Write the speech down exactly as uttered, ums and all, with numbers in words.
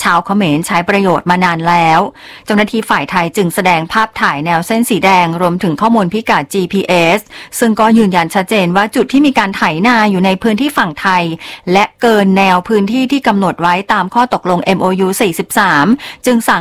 ชาวเขมรใช้ประโยชน์มานานแล้วเจ้าหน้าที่ฝ่ายไทยจึงแสดงภาพถ่ายแนวเส้นสีแดงรวมถึงข้อมูลพิกัด จี พี เอส ซึ่งก็ยืนยันชัดเจนว่าจุดที่มีการไถนาอยู่ในพื้นที่ฝั่งไทยและเกินแนวพื้นที่ที่กำหนดไว้ตามข้อตกลง เอ็ม โอ ยู สี่สิบสามจึงสั่ง